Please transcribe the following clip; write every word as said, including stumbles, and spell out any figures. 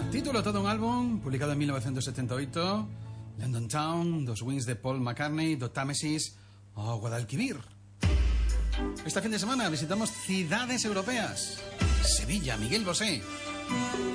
Título todo un álbum publicado en mil novecientos setenta y ocho. London Town, Dos Wings de Paul McCartney, Do Támesis o Guadalquivir. Este fin de semana visitamos ciudades europeas. Sevilla, Miguel Bosé.